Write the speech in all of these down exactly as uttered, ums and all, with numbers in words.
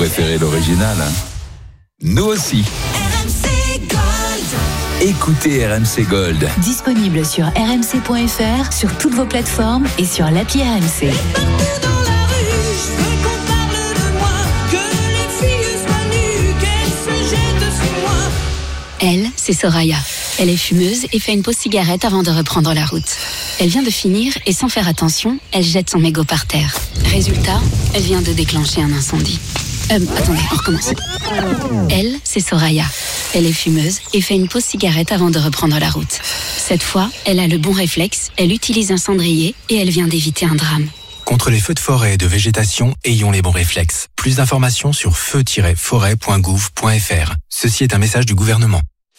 préférez l'original, hein? Nous aussi. R M C Gold. Écoutez R M C Gold. Disponible sur r m c point f r, sur toutes vos plateformes et sur l'appli R M C. Elle, c'est Soraya. Elle est fumeuse et fait une pause cigarette avant de reprendre la route. Elle vient de finir et sans faire attention, elle jette son mégot par terre. Résultat, elle vient de déclencher un incendie. Euh, attendez, on recommence. Elle, c'est Soraya. Elle est fumeuse et fait une pause cigarette avant de reprendre la route. Cette fois, elle a le bon réflexe, elle utilise un cendrier et elle vient d'éviter un drame. Contre les feux de forêt et de végétation, ayons les bons réflexes. Plus d'informations sur feu tiret forêt point gouv point f r. Ceci est un message du gouvernement.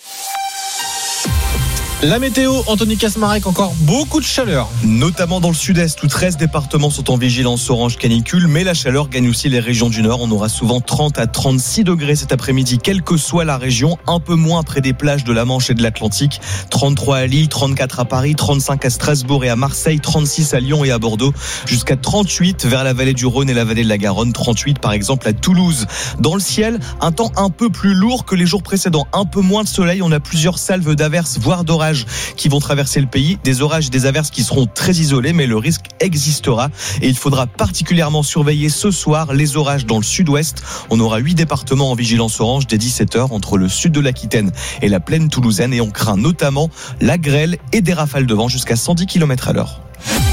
La météo, Anthony Kasmarek, encore beaucoup de chaleur. Notamment dans le sud-est où treize départements sont en vigilance orange canicule, mais la chaleur gagne aussi les régions du nord. On aura souvent trente à trente-six degrés cet après-midi, quelle que soit la région, un peu moins près des plages de la Manche et de l'Atlantique. trente-trois à Lille, trente-quatre à Paris, trente-cinq à Strasbourg et à Marseille, trente-six à Lyon et à Bordeaux, jusqu'à trente-huit vers la vallée du Rhône et la vallée de la Garonne, trente-huit par exemple à Toulouse. Dans le ciel, un temps un peu plus lourd que les jours précédents, un peu moins de soleil, on a plusieurs salves d'averses, voire d'orages qui vont traverser le pays, des orages et des averses qui seront très isolés, mais le risque existera et il faudra particulièrement surveiller ce soir les orages dans le sud-ouest. On aura huit départements en vigilance orange dès dix-sept heures entre le sud de l'Aquitaine et la plaine toulousaine et on craint notamment la grêle et des rafales de vent jusqu'à cent dix kilomètres à l'heure.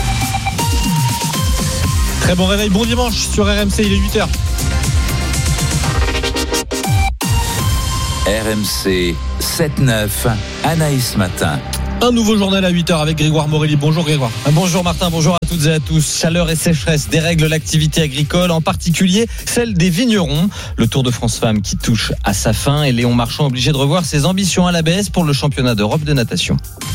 Très bon réveil, bon dimanche sur R M C, il est huit heures. R M C sept neuf, Anaïs Matin. Un nouveau journal à huit heures avec Grégoire Morelli. Bonjour Grégoire. Bonjour Martin, bonjour à toutes et à tous. Chaleur et sécheresse dérèglent l'activité agricole, en particulier celle des vignerons. Le Tour de France Femmes qui touche à sa fin et Léon Marchand obligé de revoir ses ambitions à la baisse pour le championnat d'Europe de natation.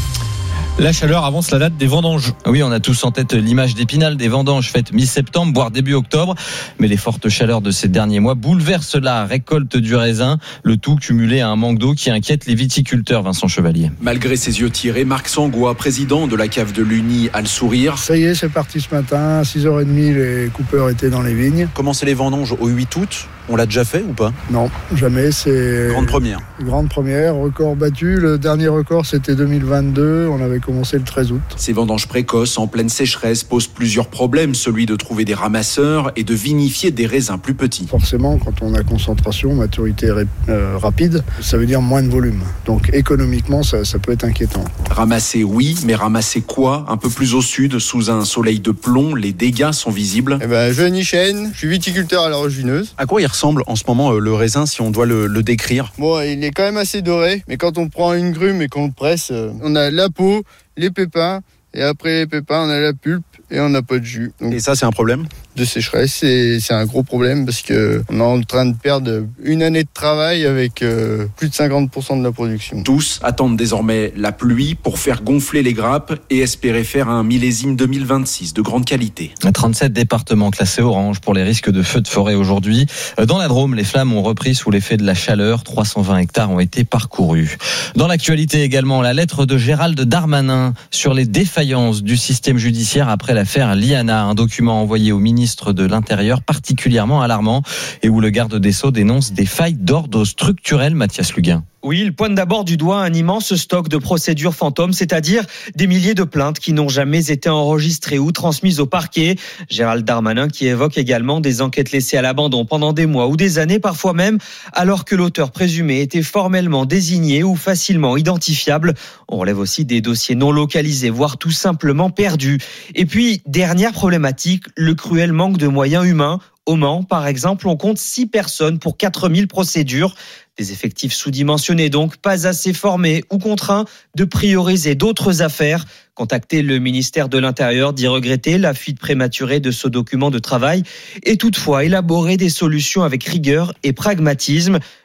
La chaleur avance la date des vendanges. Oui, on a tous en tête l'image d'Épinal des vendanges faites mi-septembre, voire début octobre. Mais les fortes chaleurs de ces derniers mois bouleversent la récolte du raisin. Le tout cumulé à un manque d'eau qui inquiète les viticulteurs, Vincent Chevalier. Malgré ses yeux tirés, Marc Sangois, président de la cave de l'Uni, a le sourire. Ça y est, c'est parti ce matin. À six heures trente, les coupeurs étaient dans les vignes. Commencer les vendanges au huit août, on l'a déjà fait ou pas ? Non, jamais. C'est grande première. Grande première, record battu. Le dernier record, c'était deux mille vingt-deux. On avait commencé le treize août. Ces vendanges précoces en pleine sécheresse posent plusieurs problèmes, celui de trouver des ramasseurs et de vinifier des raisins plus petits. Forcément, quand on a concentration, maturité euh, rapide, ça veut dire moins de volume. Donc économiquement, ça, ça peut être inquiétant. Ramasser, oui, mais ramasser quoi ? Un peu plus au sud, sous un soleil de plomb, les dégâts sont visibles. Eh ben, je suis Nichen, je suis viticulteur à la Roche-Vineuse. À quoi il ressemble en ce moment le raisin, si on doit le, le décrire ? Bon, il est quand même assez doré, mais quand on prend une grume et qu'on le presse, on a la peau, les pépins, et après les pépins, on a la pulpe et on n'a pas de jus. Donc, et ça, c'est un problème ? De sécheresse, c'est, c'est un gros problème parce qu'on est en train de perdre une année de travail avec euh, plus de cinquante pour cent de la production. Tous attendent désormais la pluie pour faire gonfler les grappes et espérer faire un millésime deux mille vingt-six de grande qualité. trente-sept départements classés orange pour les risques de feux de forêt aujourd'hui. Dans la Drôme, les flammes ont repris sous l'effet de la chaleur. trois cent vingt hectares ont été parcourus. Dans l'actualité également, la lettre de Gérald Darmanin sur les défaillances du système judiciaire après l'affaire Liana. Un document envoyé au ministre de l'Intérieur particulièrement alarmant et où le garde des Sceaux dénonce des failles d'ordre structurel, Mathias Luguin. Oui, il pointe d'abord du doigt un immense stock de procédures fantômes, c'est-à-dire des milliers de plaintes qui n'ont jamais été enregistrées ou transmises au parquet. Gérald Darmanin qui évoque également des enquêtes laissées à l'abandon pendant des mois ou des années, parfois même, alors que l'auteur présumé était formellement désigné ou facilement identifiable. On relève aussi des dossiers non localisés, voire tout simplement perdus. Et puis, dernière problématique, le cruel manque de moyens humains. Au Mans, par exemple, on compte six personnes pour quatre mille procédures. Des effectifs sous-dimensionnés donc, pas assez formés ou contraints de prioriser d'autres affaires. Contacter le ministère de l'Intérieur dit regretter la fuite prématurée de ce document de travail et toutefois élaborer des solutions avec rigueur et pragmatisme.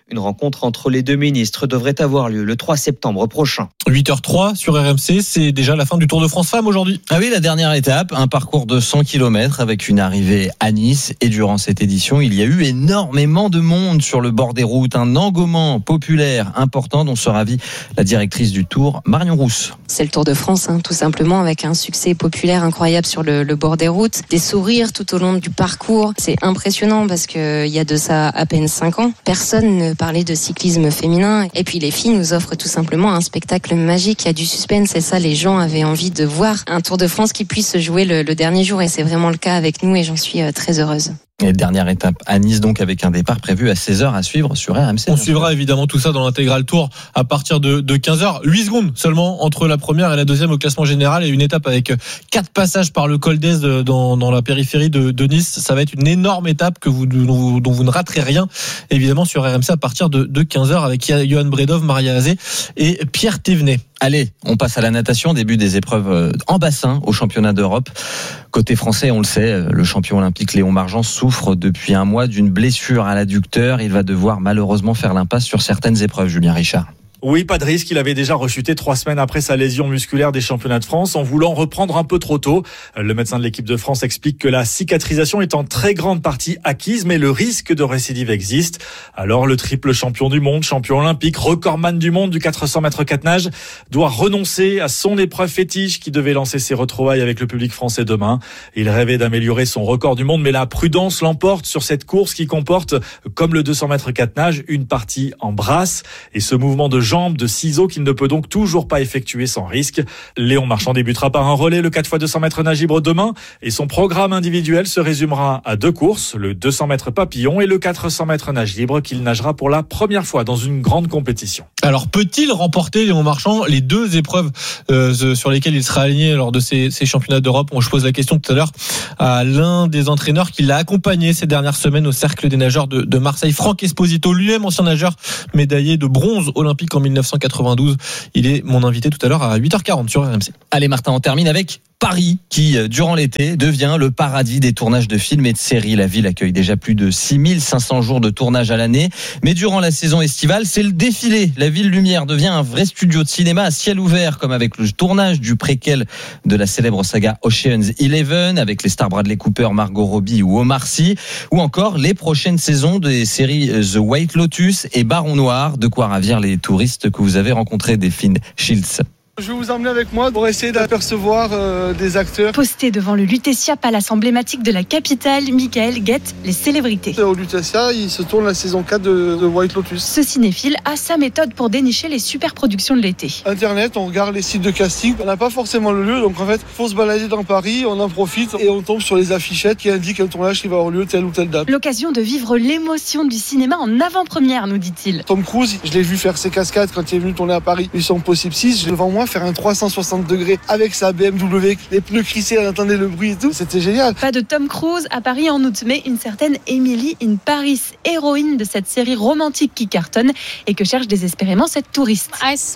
Une rencontre entre les deux ministres devrait avoir lieu le trois septembre prochain. huit heures trois sur R M C, c'est déjà la fin du Tour de France Femmes aujourd'hui. Ah oui, la dernière étape, un parcours de cent kilomètres avec une arrivée à Nice. Et durant cette édition, il y a eu énormément de monde sur le bord des routes. Un engouement populaire important dont se ravit la directrice du Tour, Marion Rousse. C'est le Tour de France, hein, tout simplement, avec un succès populaire incroyable sur le, le bord des routes. Des sourires tout au long du parcours. C'est impressionnant parce qu'il y a de ça à peine cinq ans. Personne ne parlait de cyclisme féminin. Et puis les filles nous offrent tout simplement un spectacle magique. Il y a du suspense et ça, les gens avaient envie de voir un Tour de France qui puisse se jouer le, le dernier jour. Et c'est vraiment le cas avec nous et j'en suis très heureuse. Et dernière étape à Nice, donc avec un départ prévu à seize heures à suivre sur R M C. On suivra évidemment tout ça dans l'intégral Tour à partir de, de quinze heures. huit secondes seulement entre la première et la deuxième au classement général et une étape avec quatre passages par le col d'Ez dans, dans la périphérie de, de Nice. Ça va être une énorme étape que vous, dont, vous, dont vous ne raterez rien évidemment sur R M C à partir de, de quinze heures avec Johan Bredov, Maria Azé et Pierre Thévenet. Allez, on passe à la natation, début des épreuves en bassin au championnat d'Europe. Côté français, on le sait, le champion olympique Léon Marchand souffre depuis un mois d'une blessure à l'adducteur. Il va devoir malheureusement faire l'impasse sur certaines épreuves, Julien Richard. Oui, pas de risque. Il avait déjà rechuté trois semaines après sa lésion musculaire des championnats de France en voulant reprendre un peu trop tôt. Le médecin de l'équipe de France explique que la cicatrisation est en très grande partie acquise, mais le risque de récidive existe. Alors, le triple champion du monde, champion olympique, recordman du monde du quatre cents mètres quatre nages, doit renoncer à son épreuve fétiche qui devait lancer ses retrouvailles avec le public français demain. Il rêvait d'améliorer son record du monde, mais la prudence l'emporte sur cette course qui comporte, comme le deux cents mètres quatre nages, une partie en brasse. Et ce mouvement de jambes de ciseaux qu'il ne peut donc toujours pas effectuer sans risque. Léon Marchand débutera par un relais le quatre fois deux cents mètres nage libre demain et son programme individuel se résumera à deux courses, le deux cents mètres papillon et le quatre cents mètres nage libre qu'il nagera pour la première fois dans une grande compétition. Alors peut-il remporter, Léon Marchand, les deux épreuves euh, sur lesquelles il sera aligné lors de ces, ces championnats d'Europe? Je pose la question tout à l'heure à l'un des entraîneurs qui l'a accompagné ces dernières semaines au Cercle des nageurs de, de Marseille, Franck Esposito, lui-même ancien nageur médaillé de bronze olympique en mille neuf cent quatre-vingt-douze. Il est mon invité tout à l'heure à huit heures quarante sur R M C. Allez Martin, on termine avec Paris qui, durant l'été, devient le paradis des tournages de films et de séries. La ville accueille déjà plus de six mille cinq cents jours de tournage à l'année. Mais durant la saison estivale, c'est le défilé. La ville lumière devient un vrai studio de cinéma à ciel ouvert, comme avec le tournage du préquel de la célèbre saga Ocean's Eleven, avec les stars Bradley Cooper, Margot Robbie ou Omar Sy, ou encore les prochaines saisons des séries The White Lotus et Baron Noir, de quoi ravir les touristes que vous avez rencontrés, Delphine Shields. Je vais vous emmener avec moi pour essayer d'apercevoir euh, des acteurs. Posté devant le Lutetia, palace emblématique de la capitale, Michael guette les célébrités. Au Lutetia, il se tourne la saison quatre de, de White Lotus. Ce cinéphile a sa méthode pour dénicher les super productions de l'été. Internet, on regarde les sites de casting. On n'a pas forcément le lieu, donc en fait, il faut se balader dans Paris, on en profite et on tombe sur les affichettes qui indiquent un tournage qui va avoir lieu telle ou telle date. L'occasion de vivre l'émotion du cinéma en avant-première, nous dit-il. Tom Cruise, je l'ai vu faire ses cascades quand il est venu tourner à Paris. Mission Impossible six, j'ai devant moi faire un trois cent soixante degrés avec sa B M W, les pneus crissés, on entendait le bruit et tout, c'était génial. Pas de Tom Cruise à Paris en août, mais une certaine Emily in Paris, héroïne de cette série romantique qui cartonne et que cherche désespérément cette touriste.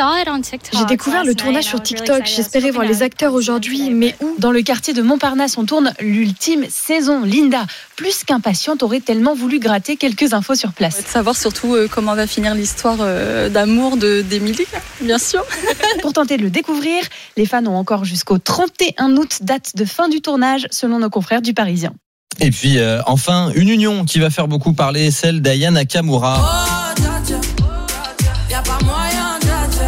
J'ai découvert le tournage sur TikTok, j'espérais voir les acteurs aujourd'hui, mais où? Dans le quartier de Montparnasse, on tourne l'ultime saison. Linda, plus qu'impatiente, aurait tellement voulu gratter quelques infos sur place. De savoir surtout euh, comment va finir l'histoire euh, d'amour de, d'Emily, bien sûr. Pour tenter de le découvrir, les fans ont encore jusqu'au trente et un août, date de fin du tournage, selon nos confrères du Parisien. Et puis, euh, enfin, une union qui va faire beaucoup parler, celle d'Aya Nakamura. Oh, dja, dja, y a pas moyen, dja, dja.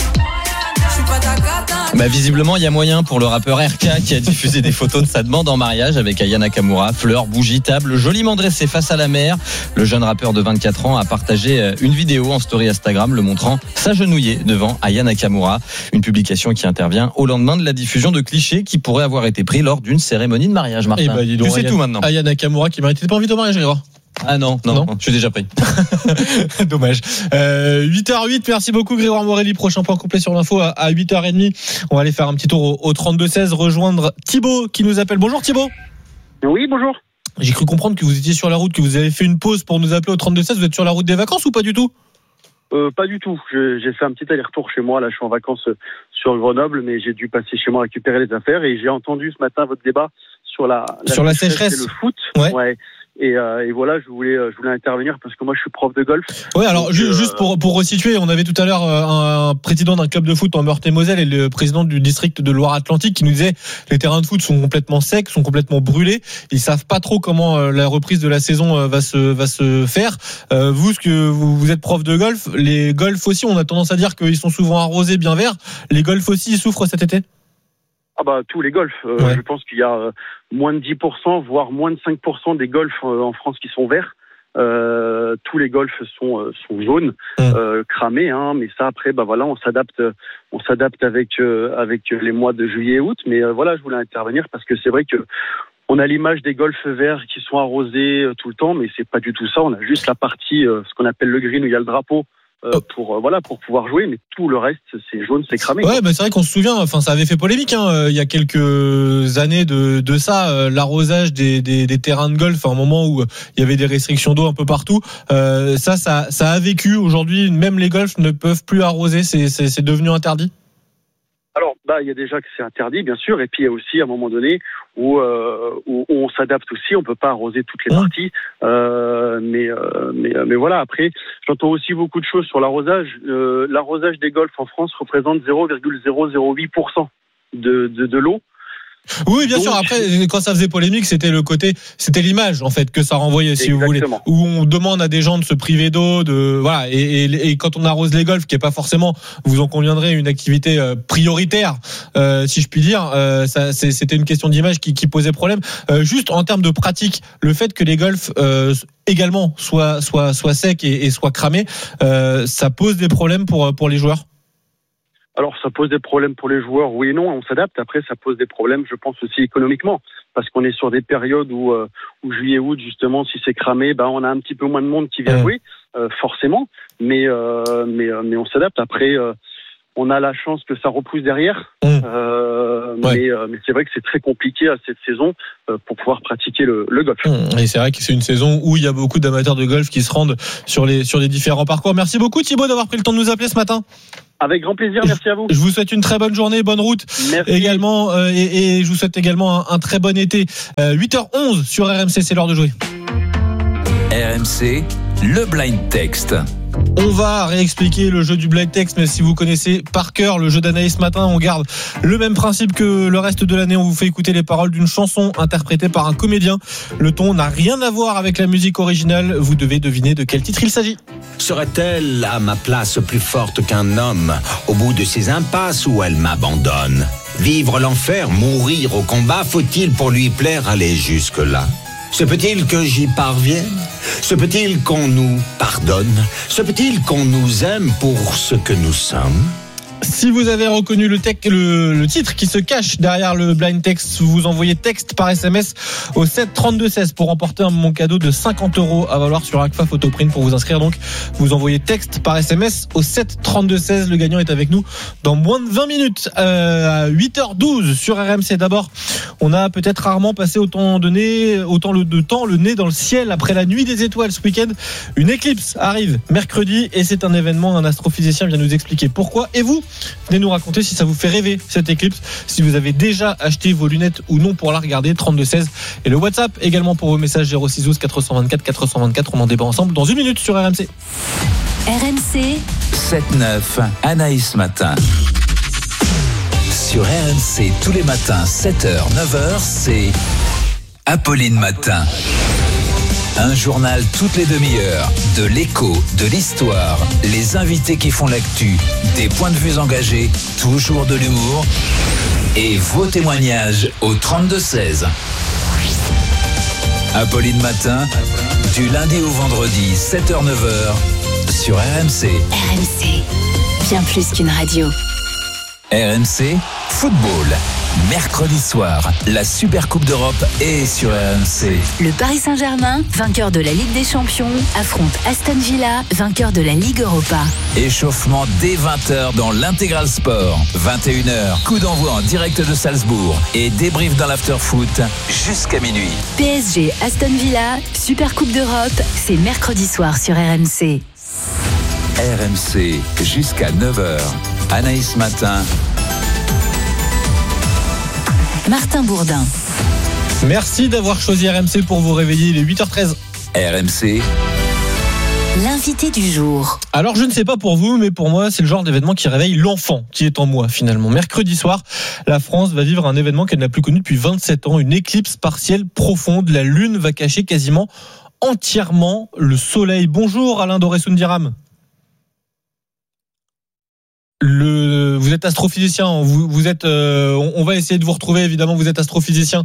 Bah visiblement il y a moyen pour le rappeur R K qui a diffusé des photos de sa demande en mariage avec Aya Nakamura. Fleurs, bougies, table, joliment dressées face à la mer. Le jeune rappeur de vingt-quatre ans a partagé une vidéo en story Instagram le montrant s'agenouiller devant Aya Nakamura. Une publication qui intervient au lendemain de la diffusion de clichés qui pourraient avoir été pris lors d'une cérémonie de mariage. Martin, bah, tu sais Aya, tout maintenant. Aya Nakamura qui méritait pas envie de mariage, Grégoire. Ah non, non, non, je suis déjà pris. Dommage. Euh, huit heures huit, merci beaucoup Grégoire Morelli. Prochain point complet sur l'info à, à huit heures trente. On va aller faire un petit tour au, au trente-deux seize, rejoindre Thibaut qui nous appelle. Bonjour Thibaut. Oui, bonjour. J'ai cru comprendre que vous étiez sur la route, que vous avez fait une pause pour nous appeler au trente-deux seize. Vous êtes sur la route des vacances ou pas du tout? Euh, pas du tout. Je, j'ai fait un petit aller-retour chez moi. Là, je suis en vacances sur Grenoble, mais j'ai dû passer chez moi récupérer les affaires et j'ai entendu ce matin votre débat sur la, la sur la sécheresse, et le foot. Ouais. ouais. Et, euh, et voilà, je voulais, je voulais intervenir parce que moi, je suis prof de golf. Oui, alors Donc, ju- euh, juste pour pour resituer, on avait tout à l'heure un, un président d'un club de foot en Meurthe-et-Moselle et le président du district de Loire-Atlantique qui nous disait les terrains de foot sont complètement secs, sont complètement brûlés. Ils savent pas trop comment euh, la reprise de la saison euh, va se va se faire. Euh, vous, ce que vous, vous êtes prof de golf, les golfs aussi, on a tendance à dire qu'ils sont souvent arrosés, bien verts. Les golfs aussi souffrent cet été. Ah bah tous les golfs. Euh, Ouais. Je pense qu'il y a euh, moins de dix pour cent, voire moins de cinq pour cent des golfs euh, en France qui sont verts. Euh, tous les golfs sont euh, sont jaunes, euh, cramés. Hein, mais ça après, bah voilà, on s'adapte, on s'adapte avec euh, avec les mois de juillet et août. Mais euh, voilà, je voulais intervenir parce que c'est vrai que on a l'image des golfs verts qui sont arrosés euh, tout le temps, mais c'est pas du tout ça. On a juste la partie, euh, ce qu'on appelle le green où il y a le drapeau. Euh, pour euh, voilà pour pouvoir jouer, mais tout le reste c'est jaune, c'est cramé. Ouais, bah c'est vrai qu'on se souvient. Enfin, ça avait fait polémique. Hein, euh, il y a quelques années de de ça, euh, l'arrosage des, des des terrains de golf, à un moment où euh, il y avait des restrictions d'eau un peu partout. Euh, ça, ça ça a vécu. Aujourd'hui, même les golfs ne peuvent plus arroser. C'est c'est, c'est devenu interdit. Alors, bah, il y a déjà que c'est interdit, bien sûr, et puis il y a aussi à un moment donné où, euh, où, où on s'adapte aussi. On peut pas arroser toutes les parties, euh, mais, euh, mais, mais voilà. Après, j'entends aussi beaucoup de choses sur l'arrosage. Euh, l'arrosage des golfs en France représente zéro virgule zéro zéro huit pour cent de, de, de l'eau. Oui, bien Donc, sûr. Après, quand ça faisait polémique, c'était le côté, c'était l'image en fait que ça renvoyait, si Exactement. vous voulez, où on demande à des gens de se priver d'eau, de voilà. Et, et, et quand on arrose les golfs, qui est pas forcément, vous en conviendrez, une activité euh, prioritaire, euh, si je puis dire, euh, ça, c'est, c'était une question d'image qui, qui posait problème. Euh, juste en termes de pratique, le fait que les golfs euh, également soient soient soient secs et, et soient cramés, euh, ça pose des problèmes pour pour les joueurs. Alors, ça pose des problèmes pour les joueurs, oui et non, on s'adapte. Après, ça pose des problèmes, je pense, aussi économiquement, parce qu'on est sur des périodes où, euh, où juillet, août, justement, si c'est cramé, ben, on a un petit peu moins de monde qui vient jouer, euh, forcément, mais, euh, mais, euh, mais on s'adapte. Après, euh, on a la chance que ça repousse derrière, euh, Ouais. mais, euh, mais c'est vrai que c'est très compliqué à cette saison euh, pour pouvoir pratiquer le, le golf. Et c'est vrai que c'est une saison où il y a beaucoup d'amateurs de golf qui se rendent sur les sur les différents parcours. Merci beaucoup Thibaut d'avoir pris le temps de nous appeler ce matin. Avec grand plaisir, merci à vous. Je vous souhaite une très bonne journée, bonne route. Merci. Également, euh, et, et je vous souhaite également un, un très bon été. Euh, huit heures onze sur R M C, c'est l'heure de jouer. R M C, le blind text. On va réexpliquer le jeu du blind text, mais si vous connaissez par cœur le jeu d'Anaïs ce matin, on garde le même principe que le reste de l'année. On vous fait écouter les paroles d'une chanson interprétée par un comédien. Le ton n'a rien à voir avec la musique originale. Vous devez deviner de quel titre il s'agit. Serait-elle à ma place plus forte qu'un homme au bout de ces impasses où elle m'abandonne? Vivre l'enfer, mourir au combat, faut-il pour lui plaire aller jusque-là? Se peut-il que j'y parvienne? Se peut-il qu'on nous pardonne? Se peut-il qu'on nous aime pour ce que nous sommes? Si vous avez reconnu le, tec- le, le titre qui se cache derrière le blind text, vous envoyez texte par S M S au sept trente-deux seize pour remporter un bon cadeau de cinquante euros à valoir sur Agfa Photoprint. Pour vous inscrire, donc, vous envoyez texte par S M S au sept trente-deux seize. Le gagnant est avec nous dans moins de vingt minutes, euh, à huit heures douze sur R M C. D'abord, on a peut-être rarement passé autant de, nez, autant de temps le nez dans le ciel après la nuit des étoiles ce week-end. Une éclipse arrive mercredi et c'est un événement. Un astrophysicien vient nous expliquer pourquoi. Et vous, venez nous raconter si ça vous fait rêver cette éclipse, si vous avez déjà acheté vos lunettes ou non pour la regarder. Trente-deux seize et le WhatsApp également pour vos messages zéro six douze quatre cent vingt-quatre quatre cent vingt-quatre. On en débat ensemble dans une minute sur R M C. R M C sept neuf, Anaïs Matin. Sur R M C, tous les matins, sept heures, neuf heures, c'est Apolline Matin. Un journal toutes les demi-heures, de l'écho, de l'histoire, les invités qui font l'actu, des points de vue engagés, toujours de l'humour et vos témoignages au trente-deux seize. Apolline Matin, du lundi au vendredi, sept heures neuf heures, sur R M C. R M C, bien plus qu'une radio. R M C, football. Mercredi soir, la Super Coupe d'Europe est sur R M C. Le Paris Saint-Germain, vainqueur de la Ligue des Champions, affronte Aston Villa, vainqueur de la Ligue Europa. Échauffement dès vingt heures dans l'Intégral Sport. vingt et une heures, coup d'envoi en direct de Salzbourg et débrief dans l'after-foot jusqu'à minuit. P S G Aston Villa, Super Coupe d'Europe, c'est mercredi soir sur R M C. R M C jusqu'à neuf heures. Anaïs Matin. Martin Bourdin. Merci d'avoir choisi R M C pour vous réveiller. Il est huit heures treize. R M C. L'invité du jour. Alors je ne sais pas pour vous, mais pour moi c'est le genre d'événement qui réveille l'enfant qui est en moi finalement. Mercredi soir, la France va vivre un événement qu'elle n'a plus connu depuis vingt-sept ans, une éclipse partielle profonde. La Lune va cacher quasiment entièrement le Soleil. Bonjour Alain Doré-Soundiram. Le, vous êtes astrophysicien, vous, vous êtes, euh, on, on va essayer de vous retrouver évidemment. Vous êtes astrophysicien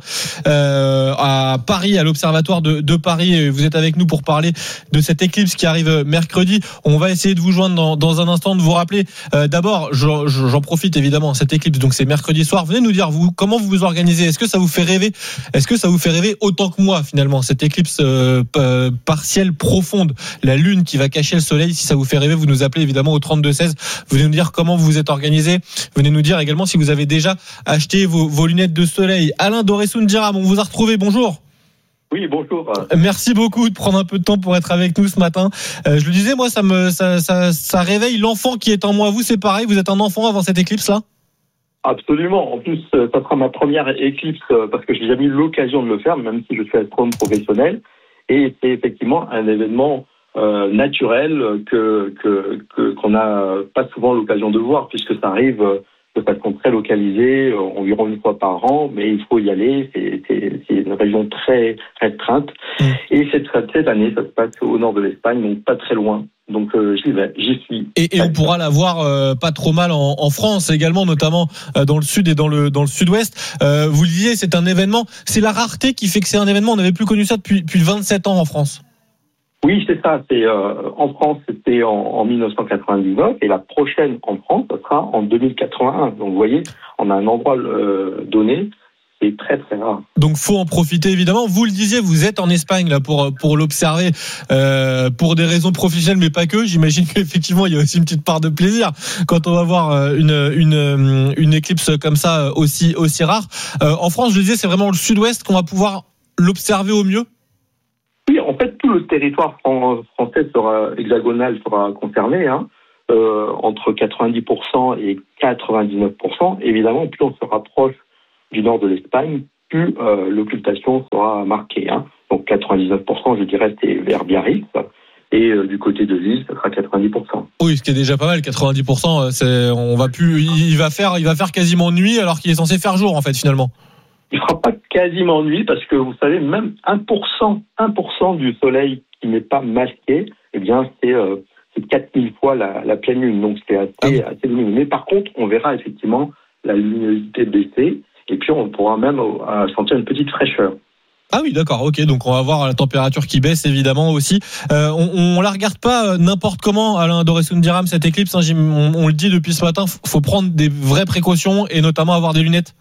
euh, à Paris, à l'Observatoire de, de Paris. Et vous êtes avec nous pour parler de cette éclipse qui arrive mercredi. On va essayer de vous joindre dans, dans un instant, de vous rappeler. Euh, d'abord, j'en, j'en profite évidemment. Cette éclipse, donc c'est mercredi soir. Venez nous dire vous comment vous vous organisez. Est-ce que ça vous fait rêver Est-ce que ça vous fait rêver autant que moi finalement cette éclipse euh, p- partielle profonde, la Lune qui va cacher le Soleil. Si ça vous fait rêver, vous nous appelez évidemment au trente-deux seize. Venez nous dire comment vous vous êtes organisé. Venez nous dire également si vous avez déjà acheté vos, vos lunettes de soleil. Alain Doré-Soundiram, on vous a retrouvé. Bonjour. Oui, bonjour. Merci beaucoup de prendre un peu de temps pour être avec nous ce matin. Euh, je le disais, moi, ça me, ça, ça, ça réveille l'enfant qui est en moi. Vous, c'est pareil. Vous êtes un enfant avant cette éclipse-là ? Absolument. En plus, ça sera ma première éclipse parce que j'ai jamais eu l'occasion de le faire, même si je suis astronome professionnel. Et c'est effectivement un événement Euh, naturel que, que, que qu'on n'a pas souvent l'occasion de voir puisque ça arrive de façon très localisée, environ une fois par an, mais il faut y aller. C'est, c'est, c'est une région très restreinte. Mmh. Et cette, cette année, ça se passe au nord de l'Espagne, donc pas très loin. Donc euh, j'y vais, j'y suis. Et, et on pourra la voir euh, pas trop mal en, en France également, notamment euh, dans le sud et dans le dans le sud-ouest. Euh, vous le disiez, c'est un événement. C'est la rareté qui fait que c'est un événement. On n'avait plus connu ça depuis depuis vingt-sept ans en France. Oui, c'est ça. C'est euh, en France, c'était en, en dix-neuf cent quatre-vingt-dix-neuf, et la prochaine en France, ça sera en deux mille quatre-vingt-un. Donc, vous voyez, on a un endroit euh, donné, c'est très très rare. Donc, faut en profiter évidemment. Vous le disiez, vous êtes en Espagne là pour pour l'observer euh, pour des raisons professionnelles, mais pas que. J'imagine qu'effectivement, il y a aussi une petite part de plaisir quand on va voir une une une éclipse comme ça aussi aussi rare. Euh, en France, je le disais, c'est vraiment le sud-ouest qu'on va pouvoir l'observer au mieux. Oui, en fait, tout le territoire français sera hexagonal sera concerné, hein, euh, entre quatre-vingt-dix pour cent et quatre-vingt-dix-neuf pour cent. Évidemment, plus on se rapproche du nord de l'Espagne, plus euh, l'occultation sera marquée. Hein. Donc quatre-vingt-dix-neuf pour cent, je dirais, c'est vers Biarritz. Et euh, du côté de Lille, ça sera quatre-vingt-dix pour cent. Oui, ce qui est déjà pas mal. quatre-vingt-dix pour cent, c'est, on va plus, il va faire, il va faire quasiment nuit alors qu'il est censé faire jour en fait finalement. Il ne fera pas quasiment nuit parce que vous savez, même un pour cent, un pour cent du soleil qui n'est pas masqué, eh bien, c'est, euh, c'est quatre mille fois la, la pleine lune. Donc, c'est assez, assez lumineux. Mais par contre, on verra effectivement la luminosité baisser et puis on pourra même euh, sentir une petite fraîcheur. Ah oui, d'accord, ok. Donc, on va voir la température qui baisse évidemment aussi. Euh, on, on la regarde pas n'importe comment, Alain Doré-Soundiram, cette éclipse. Hein, on, on le dit depuis ce matin, faut prendre des vraies précautions et notamment avoir des lunettes.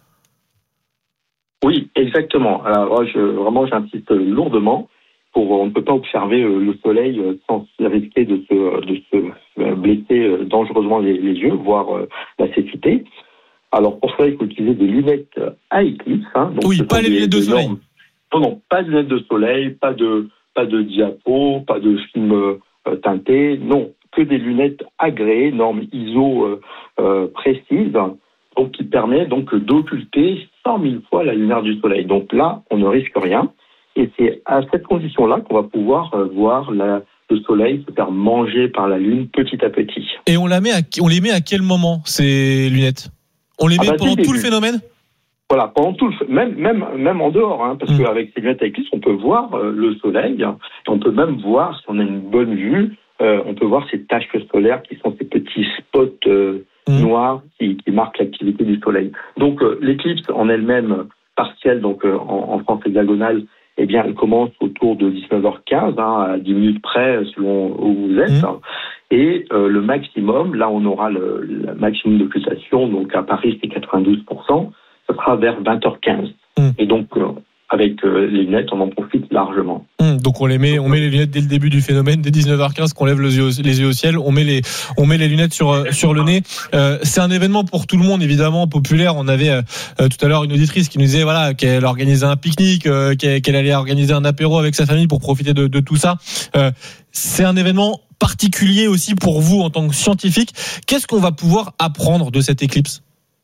Oui, exactement. Alors, je, vraiment, j'insiste lourdement. Pour, on ne peut pas observer le soleil sans risquer de se, de se blesser dangereusement les, les yeux, voire la cécité. Alors, pour cela, il faut utiliser des lunettes à éclipse. Hein. Donc, oui, pas les lunettes de soleil. Non, non, pas de lunettes de soleil, pas de, pas de diapo, pas de film euh, teinté. Non, que des lunettes agréées, normes I S O euh, euh, précises. Donc, qui permet donc d'occulter cent mille fois la lumière du soleil. Donc là, on ne risque rien. Et c'est à cette condition-là qu'on va pouvoir voir la, le soleil se faire manger par la lune petit à petit. Et on, la met à, on les met à quel moment, ces lunettes ? On les met ah bah, pendant tout le phénomène ? Voilà, pendant tout le même même même en dehors, hein, parce mmh. qu'avec ces lunettes à éclipse, on peut voir euh, le soleil. Et on peut même voir, si on a une bonne vue, euh, on peut voir ces taches solaires qui sont ces petits spots euh, mmh. noirs qui, qui marquent l'activité du soleil. Donc euh, l'éclipse en elle-même partielle, donc euh, en, en France hexagonale, eh bien, elle commence autour de dix-neuf heures quinze, hein, à dix minutes près selon où vous êtes. Mmh. Et euh, le maximum, là on aura le, le maximum d'occultation, donc à Paris c'est quatre-vingt-douze pour cent, ça sera vers vingt heures quinze. Mmh. Et donc euh, avec euh, les lunettes, on en profite largement. Mmh, donc on les met, on met les lunettes dès le début du phénomène, dès dix-neuf heures quinze, qu'on lève les yeux, les yeux au ciel, on met les, on met les lunettes sur sur le nez. Euh, c'est un événement pour tout le monde, évidemment populaire. On avait euh, tout à l'heure une auditrice qui nous disait voilà qu'elle organisait un pique-nique, euh, qu'elle allait organiser un apéro avec sa famille pour profiter de, de tout ça. Euh, c'est un événement particulier aussi pour vous en tant que scientifique. Qu'est-ce qu'on va pouvoir apprendre de cette éclipse ?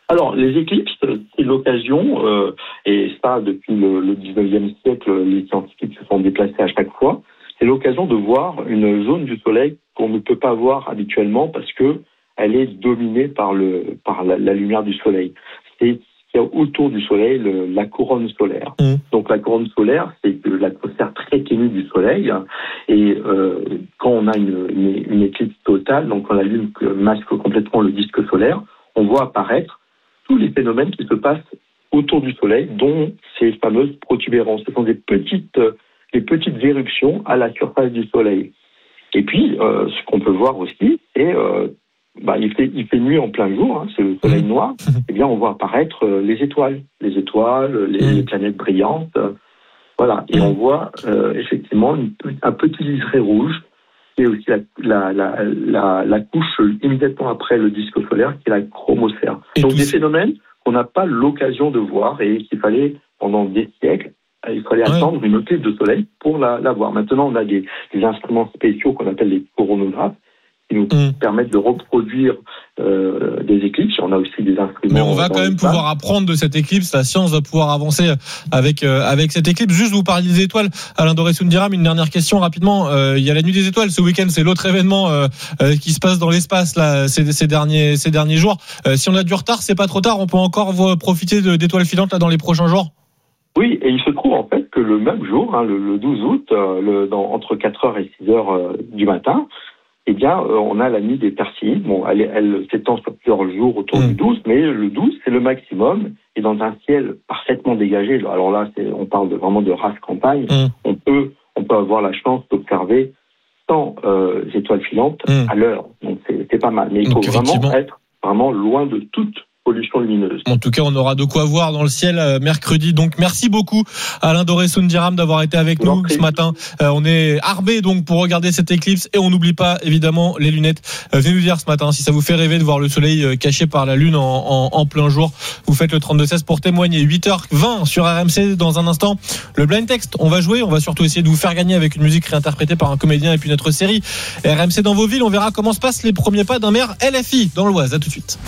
Alors, les éclipses, c'est l'occasion, euh, et ça, depuis le, le dix-neuvième siècle, les scientifiques se sont déplacés à chaque fois, c'est l'occasion de voir une zone du Soleil qu'on ne peut pas voir habituellement parce que elle est dominée par, le, par la, la lumière du Soleil. C'est ce qu'il y a autour du Soleil, le, la couronne solaire. Mmh. Donc, la couronne solaire, c'est l'atmosphère très ténue du Soleil, et euh, quand on a une, une, une éclipse totale, donc quand la Lune masque complètement le disque solaire, on voit apparaître tous les phénomènes qui se passent autour du Soleil, dont ces fameuses protubérances. Ce sont des petites, des petites éruptions à la surface du Soleil. Et puis, euh, ce qu'on peut voir aussi, c'est euh, bah, il fait, il fait nuit en plein jour, hein, c'est le Soleil noir. Eh bien, on voit apparaître euh, les étoiles, les étoiles, les, les planètes brillantes. Euh, voilà, et on voit euh, effectivement une, un petit liseré rouge. Et aussi la, la, la, la, la couche immédiatement après le disque solaire, qui est la chromosphère. Et donc des ça... phénomènes qu'on n'a pas l'occasion de voir et qu'il fallait, pendant des siècles, il fallait ouais. attendre une éclipse de soleil pour la, la voir. Maintenant, on a des, des instruments spéciaux qu'on appelle les coronographes, qui nous mmh. permettent de reproduire euh, des éclipses. On a aussi des instruments. Mais on va quand même pouvoir apprendre de cette éclipse. La science va pouvoir avancer avec euh, avec cette éclipse. Juste, vous parliez des étoiles. Alain Doré-Soundiram, une dernière question rapidement. Euh, il y a la nuit des étoiles ce week-end. C'est l'autre événement euh, euh, qui se passe dans l'espace là ces, ces derniers ces derniers jours. Euh, si on a du retard, c'est pas trop tard. On peut encore profiter de, d'étoiles filantes là dans les prochains jours. Oui, et il se trouve en fait que le même jour, hein, le, le douze août, euh, le, dans, entre quatre heures et six heures euh, du matin, eh bien, euh, on a la nuit des Perséides. Bon, elle, elle s'étend sur plusieurs jours autour mmh. du douze, mais le douze, c'est le maximum. Et dans un ciel parfaitement dégagé, alors là, c'est, on parle de, vraiment de race campagne, mmh. on peut on peut avoir la chance d'observer cent euh, étoiles filantes mmh. à l'heure. Donc, c'est, c'est pas mal. Mais il faut vraiment être vraiment loin de toute pollution lumineuse. En tout cas, on aura de quoi voir dans le ciel euh, mercredi. Donc, merci beaucoup Alain Doré-Soundiram d'avoir été avec nous ce matin. Euh, on est armés donc pour regarder cette éclipse et on n'oublie pas évidemment les lunettes. Euh, venez nous dire ce matin si ça vous fait rêver de voir le soleil euh, caché par la lune en, en, en plein jour. Vous faites le trente-deux seize pour témoigner. huit heures vingt sur R M C. Dans un instant, le blind text. On va jouer. On va surtout essayer de vous faire gagner avec une musique réinterprétée par un comédien et puis notre série R M C dans vos villes. On verra comment se passent les premiers pas d'un maire L F I dans l'Oise. À tout de suite.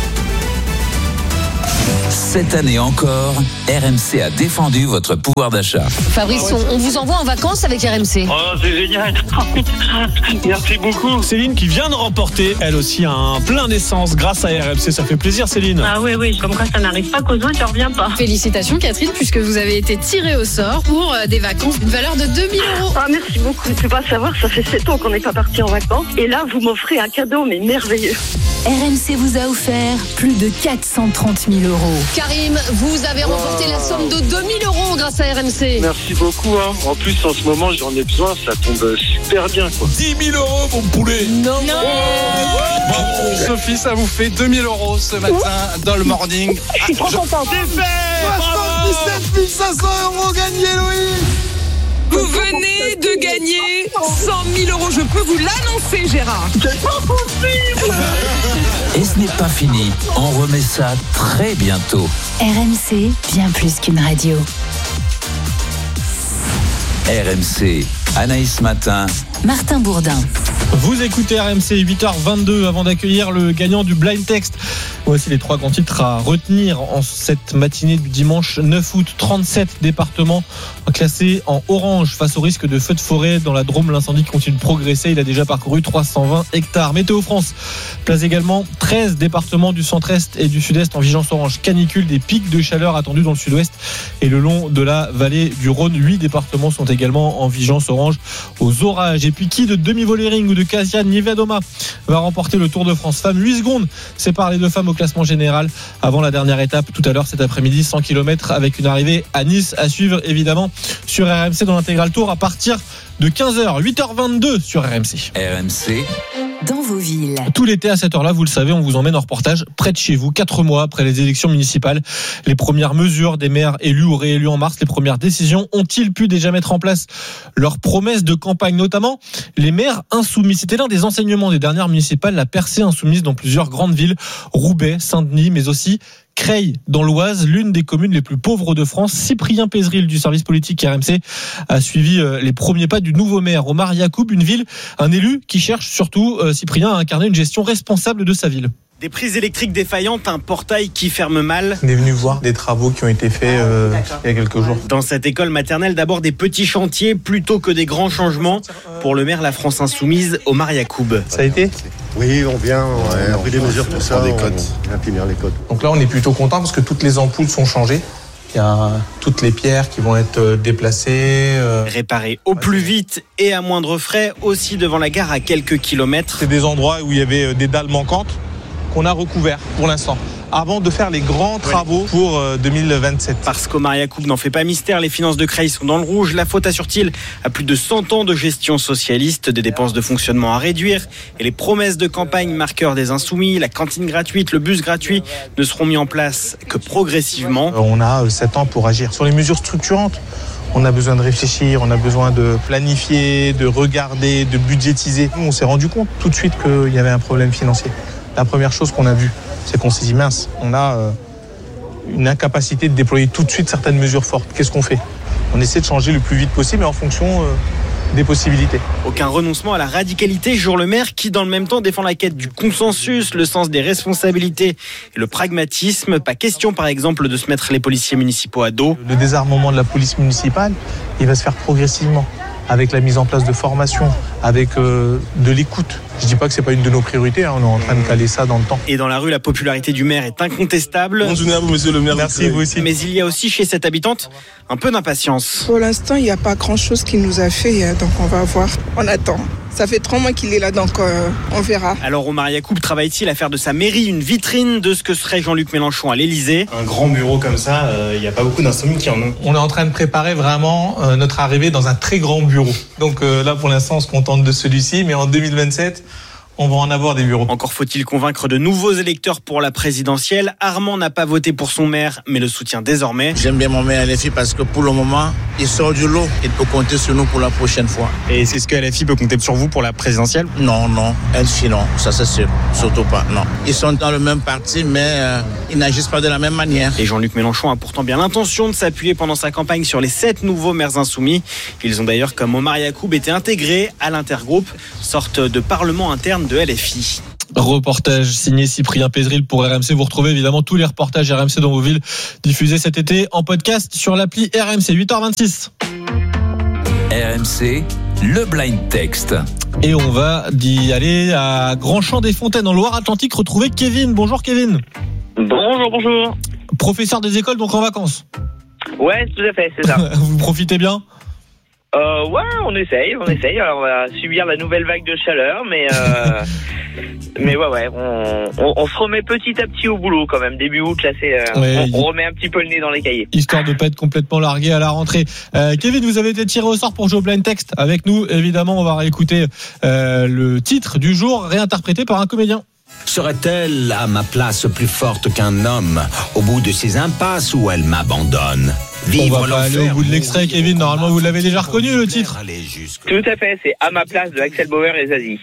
Cette année encore, R M C a défendu votre pouvoir d'achat. Fabrice, on, on vous envoie en vacances avec R M C. Oh, c'est génial. Merci beaucoup. Céline qui vient de remporter, elle aussi, un plein d'essence grâce à R M C. Ça fait plaisir, Céline. Ah oui, oui, comme quoi ça n'arrive pas qu'aux autres, ça revient pas. Félicitations, Catherine, puisque vous avez été tirée au sort pour des vacances d'une valeur de deux mille euros. Ah, merci beaucoup. Je ne peux pas savoir, ça fait sept ans qu'on n'est pas parti en vacances. Et là, vous m'offrez un cadeau, mais merveilleux. R M C vous a offert plus de quatre cent trente mille euros. Karim, vous avez remporté wow. la somme de deux mille euros grâce à R M C. Merci beaucoup. Hein. En plus, en ce moment, j'en ai besoin. Ça tombe super bien. Quoi. dix mille euros, mon poulet. Non. non. Oh Bravo. Sophie, ça vous fait deux mille euros ce matin Ouh. dans le morning. Je suis trop content. C'est fait. soixante-dix-sept mille cinq cents euros gagnés, Louis. Vous venez de gagner cent mille euros. Je peux vous l'annoncer, Gérard. C'est pas possible. Et ce n'est pas fini. On remet ça très bientôt. R M C, bien plus qu'une radio. R M C, Anaïs Matin, Martin Bourdin. Vous écoutez R M C, huit heures vingt-deux avant d'accueillir le gagnant du blind text. Voici les trois grands titres à retenir en cette matinée du dimanche neuf août. trente-sept départements classés en orange face au risque de feu de forêt. Dans la Drôme, l'incendie continue de progresser. Il a déjà parcouru trois cent vingt hectares. Météo France place également treize départements du centre-est et du sud-est en vigilance orange canicule. Des pics de chaleur attendus dans le sud-ouest et le long de la vallée du Rhône. Huit départements sont également en vigilance orange aux orages. Et puis qui de demi-volering ou de Kasia Niewiadoma va remporter le Tour de France Femmes? huit secondes séparent les deux femmes au classement général avant la dernière étape tout à l'heure cet après-midi, cent kilomètres avec une arrivée à Nice à suivre évidemment sur R M C dans l'intégral tour à partir de quinze heures. huit heures vingt-deux sur R M C. R M C dans vos villes. Tout l'été à cette heure-là, vous le savez, on vous emmène en reportage près de chez vous. Quatre mois après les élections municipales, les premières mesures des maires élus ou réélus en mars, les premières décisions, ont-ils pu déjà mettre en place leurs promesses de campagne, notamment les maires insoumis? C'était l'un des enseignements des dernières municipales, la percée insoumise dans plusieurs grandes villes, Roubaix, Saint-Denis, mais aussi Creil dans l'Oise, l'une des communes les plus pauvres de France. Cyprien Pézeril du service politique R M C a suivi les premiers pas du nouveau maire Omar Yacoub, une ville, un élu qui cherche surtout, euh, Cyprien, à incarner une gestion responsable de sa ville. Des prises électriques défaillantes, un portail qui ferme mal. On est venu voir des travaux qui ont été faits euh, il y a quelques jours. Dans cette école maternelle, d'abord des petits chantiers plutôt que des grands changements. Pour le maire, la France Insoumise, Omar Yacoub. Ça a été ? Oui, on vient, on a pris des mesures, tout ça, on vient finir les codes. Donc là, on est plutôt content parce que toutes les ampoules sont changées. Il y a toutes les pierres qui vont être déplacées. Euh... Réparées au plus vite et à moindre frais, aussi devant la gare à quelques kilomètres. C'est des endroits où il y avait des dalles manquantes qu'on a recouvert pour l'instant, avant de faire les grands travaux oui. pour deux mille vingt-sept. Parce qu'Omar Yacoub n'en fait pas mystère, les finances de Creil sont dans le rouge. La faute assure-t-il à plus de cent ans de gestion socialiste, des dépenses de fonctionnement à réduire et les promesses de campagne marqueurs des Insoumis, la cantine gratuite, le bus gratuit ne seront mis en place que progressivement. On a sept ans pour agir. Sur les mesures structurantes, on a besoin de réfléchir, on a besoin de planifier, de regarder, de budgétiser. Nous, on s'est rendu compte tout de suite qu'il y avait un problème financier. La première chose qu'on a vue, c'est qu'on s'est dit mince, on a euh, une incapacité de déployer tout de suite certaines mesures fortes. Qu'est-ce qu'on fait ? On essaie de changer le plus vite possible, mais en fonction euh, des possibilités. Aucun renoncement à la radicalité, jure le maire, qui dans le même temps défend la quête du consensus, le sens des responsabilités et le pragmatisme. Pas question par exemple de se mettre les policiers municipaux à dos. Le désarmement de la police municipale, il va se faire progressivement, avec la mise en place de formations, avec euh, de l'écoute. Je ne dis pas que ce n'est pas une de nos priorités, hein, on est en train de caler ça dans le temps. Et dans la rue, la popularité du maire est incontestable. Bonne journée à vous, monsieur le maire. Merci, vous aussi. Mais il y a aussi chez cette habitante un peu d'impatience. Pour l'instant, il n'y a pas grand-chose qu'il nous a fait, donc on va voir. On attend. Ça fait trois mois qu'il est là, donc euh, on verra. Alors Omar Yacoub travaille-t-il à faire de sa mairie une vitrine de ce que serait Jean-Luc Mélenchon à l'Élysée ? Un grand bureau comme ça, il euh, n'y a pas beaucoup d'insoumis qui en ont. On est en train de préparer vraiment euh, notre arrivée dans un très grand bureau. Donc euh, là, pour l'instant, on se contente de celui-ci, mais en deux mille vingt-sept... on va en avoir des bureaux. Encore faut-il convaincre de nouveaux électeurs pour la présidentielle. Armand n'a pas voté pour son maire, mais le soutient désormais. J'aime bien mon maire L F I parce que pour le moment, il sort du lot. Il peut compter sur nous pour la prochaine fois. Et est-ce que L F I peut compter sur vous pour la présidentielle ? Non, non. L F I, non. Ça, c'est sûr. Surtout pas, non. Ils sont dans le même parti, mais euh, ils n'agissent pas de la même manière. Et Jean-Luc Mélenchon a pourtant bien l'intention de s'appuyer pendant sa campagne sur les sept nouveaux maires insoumis. Ils ont d'ailleurs, comme Omar Yacoub, été intégrés à l'intergroupe, sorte de parlement interne de L F I. Reportage signé Cyprien Pézril pour R M C. Vous retrouvez évidemment tous les reportages R M C dans vos villes diffusés cet été en podcast sur l'appli R M C. huit heures vingt-six. R M C, le blind text. Et on va d'y aller à Grand-Champ-des-Fontaines en Loire-Atlantique retrouver Kevin. Bonjour Kevin. Bonjour, bonjour. Professeur des écoles, donc en vacances. Ouais, tout à fait, c'est ça. Vous profitez bien ? Euh, ouais, on essaye, on essaye. Alors, on va subir la nouvelle vague de chaleur, mais euh, mais ouais, ouais, on, on, on se remet petit à petit au boulot quand même. Début août, là, c'est, euh, ouais, on, on remet un petit peu le nez dans les cahiers. Histoire de pas être complètement largué à la rentrée. Euh, Kevin, vous avez été tiré au sort pour jouer au blind text avec nous. Évidemment, on va réécouter euh, le titre du jour réinterprété par un comédien. Serait-elle à ma place plus forte qu'un homme au bout de ces impasses où elle m'abandonne ? Vivre on va pas aller au bout de l'extrait, Kevin. Normalement, vous l'avez déjà reconnu, le titre. Tout à fait, c'est À ma place de Axel Bauer et Zazie.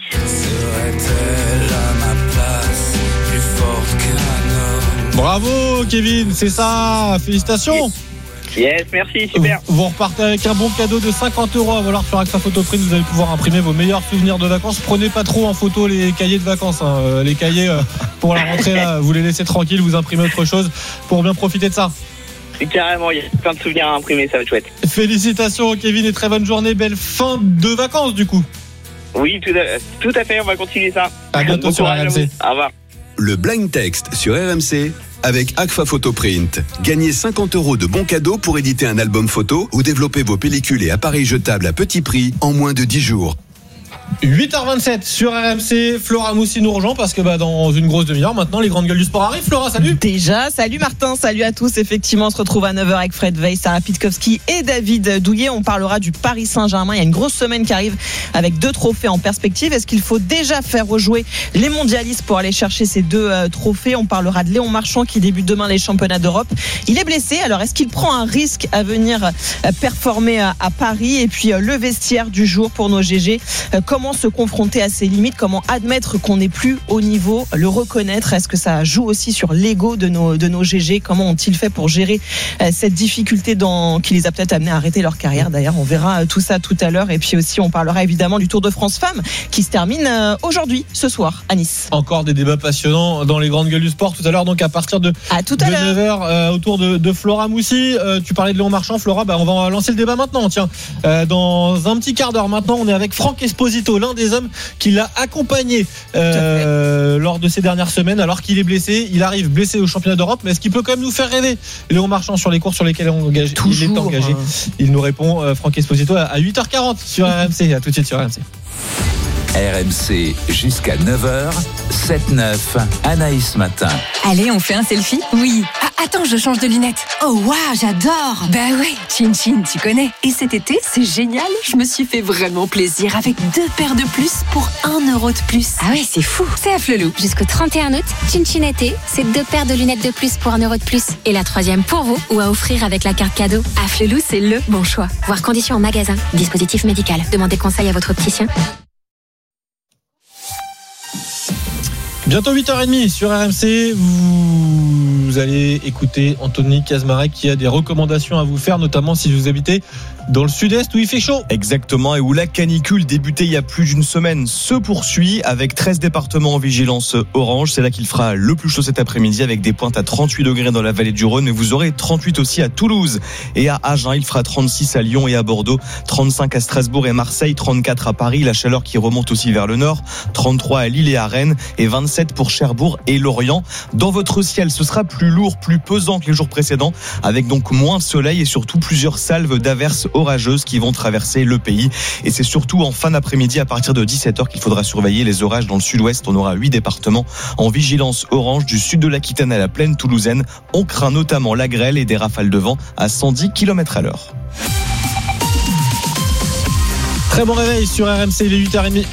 Serait-elle à ma place plus forte qu'un homme ? Bravo, Kevin, c'est ça. Félicitations. Yes, merci, super. Vous repartez avec un bon cadeau de cinquante euros à valoir sur AXA Photoprint. Vous allez pouvoir imprimer vos meilleurs souvenirs de vacances. Prenez pas trop en photo les cahiers de vacances, hein. Les cahiers pour la rentrée, là, vous les laissez tranquilles, vous imprimez autre chose pour bien profiter de ça. Carrément, il y a plein de souvenirs à imprimer, ça va être chouette. Félicitations Kevin et très bonne journée, belle fin de vacances du coup. Oui, tout à, tout à fait, on va continuer ça. À bientôt bon sur R M C. Au revoir. Le blind text sur R M C avec Agfa Photoprint. Gagnez cinquante euros de bons cadeaux pour éditer un album photo ou développer vos pellicules et appareils jetables à petit prix en moins de dix jours. huit heures vingt-sept sur R M C, Flora Moussi nous rejoint parce que bah, dans une grosse demi-heure maintenant les grandes gueules du sport arrivent. Flora, salut. Déjà, salut Martin, salut à tous. Effectivement, on se retrouve à neuf heures avec Fred Veil, Sarah Pitkowski et David Douillet. On parlera du Paris Saint-Germain. Il y a une grosse semaine qui arrive avec deux trophées en perspective. Est-ce qu'il faut déjà faire rejouer les mondialistes pour aller chercher ces deux euh, trophées ? On parlera de Léon Marchand qui débute demain les championnats d'Europe. Il est blessé, alors est-ce qu'il prend un risque à venir euh, performer à, à Paris ? Et puis euh, le vestiaire du jour pour nos G G. Euh, comment se confronter à ses limites, comment admettre qu'on n'est plus au niveau, le reconnaître. Est-ce que ça joue aussi sur l'ego de nos, de nos G G? Comment ont-ils fait pour gérer euh, cette difficulté dans, qui les a peut-être amenés à arrêter leur carrière? D'ailleurs, on verra euh, tout ça tout à l'heure. Et puis aussi, on parlera évidemment du Tour de France Femmes qui se termine euh, aujourd'hui, ce soir, à Nice. Encore des débats passionnants dans les grandes gueules du sport tout à l'heure, donc à partir de, à tout de à l'heure. neuf heures euh, autour de, de Flora Moussi. Euh, tu parlais de Léon Marchand, Flora, bah, on va lancer le débat maintenant. Tiens, euh, dans un petit quart d'heure maintenant, on est avec Franck Esposito, l'un des hommes qui l'a accompagné euh, lors de ces dernières semaines, alors qu'il est blessé. Il arrive blessé au championnat d'Europe, mais est-ce qu'il peut quand même nous faire rêver, Léon Marchand, sur les courses sur lesquelles engagé, il est engagé? Hein. Il nous répond, euh, Franck Esposito, à huit heures quarante sur R M C. À tout de suite sur R M C. R M C jusqu'à neuf heures, sept neuf, Anaïs Matin. Allez, on fait un selfie? Oui. Ah, attends, je change de lunettes. Oh waouh, j'adore. Bah ouais, Chin Chin, tu connais. Et cet été, c'est génial. Je me suis fait vraiment plaisir avec deux paires de plus pour un euro de plus. Ah ouais, c'est fou. C'est à Flelou. Jusqu'au trente et un août, Chin Chin été, c'est deux paires de lunettes de plus pour un euro de plus. Et la troisième pour vous ou à offrir avec la carte cadeau. À Flelou, c'est le bon choix. Voir conditions en magasin. Dispositif médical. Demandez conseil à votre opticien. Bientôt huit heures trente sur R M C, vous allez écouter Anthony Kazmarek qui a des recommandations à vous faire, notamment si vous habitez dans le sud-est où il fait chaud. Exactement, et où la canicule débutée il y a plus d'une semaine se poursuit avec treize départements en vigilance orange. C'est là qu'il fera le plus chaud cet après-midi avec des pointes à trente-huit degrés dans la vallée du Rhône, mais vous aurez trente-huit aussi à Toulouse et à Agen. Il fera trente-six à Lyon et à Bordeaux, trente-cinq à Strasbourg et Marseille, trente-quatre à Paris, la chaleur qui remonte aussi vers le nord, trente-trois à Lille et à Rennes et vingt-sept pour Cherbourg et Lorient. Dans votre ciel, ce sera plus lourd, plus pesant que les jours précédents, avec donc moins de soleil et surtout plusieurs salves d'averses orageuses qui vont traverser le pays. Et c'est surtout en fin d'après-midi, à partir de dix-sept heures, qu'il faudra surveiller les orages dans le sud-ouest. On aura huit départements en vigilance orange du sud de l'Aquitaine à la plaine toulousaine. On craint notamment la grêle et des rafales de vent à cent dix kilomètres à l'heure. Très bon réveil sur R M C, il est huit heures trente.